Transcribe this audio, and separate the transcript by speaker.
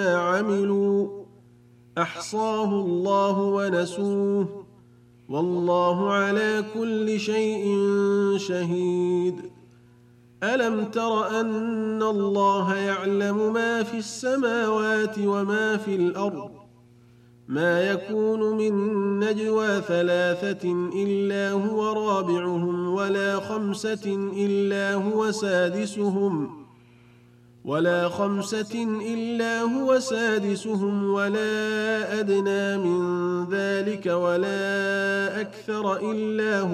Speaker 1: عملوا أحصاه الله ونسوه والله على كل شيء شهيد. ألم تر أن الله يعلم ما في السماوات وما في الأرض ما يكون من نجوى ثلاثة إلا هو رابعهم ولا خمسة إلا هو سادسهم ولا أدنى من ذلك ولا أكثر إلا هو